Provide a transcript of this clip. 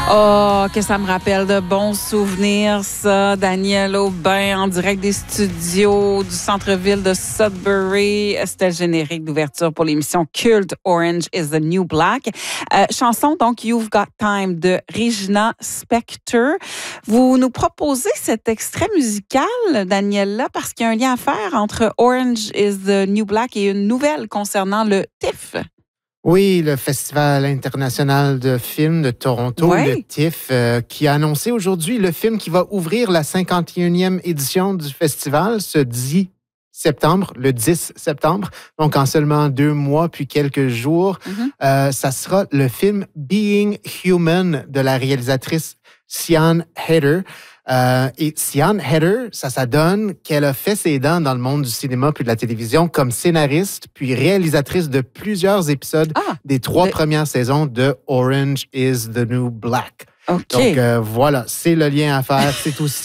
Oh, que ça me rappelle de bons souvenirs, ça. Daniel Aubin en direct des studios du centre-ville de Sudbury. C'était le générique d'ouverture pour l'émission culte Orange is the New Black. Chanson, donc, You've Got Time de Regina Spektor. Vous nous proposez cet extrait musical, Daniela, parce qu'il y a un lien à faire entre Orange is the New Black et une nouvelle concernant le TIFF. Oui, le Festival international de films de Toronto, le TIFF, qui a annoncé aujourd'hui le film qui va ouvrir la 51e édition du festival ce 10 septembre, le 10 septembre, donc en seulement 2 mois puis quelques jours. Ça sera le film Being Human de la réalisatrice Sian Heder. Et Sian Heder, ça donne qu'elle a fait ses dents dans le monde du cinéma puis de la télévision comme scénariste puis réalisatrice de plusieurs épisodes des 3 premières saisons de Orange is the New Black. Okay. Donc voilà, c'est le lien à faire. C'est aussi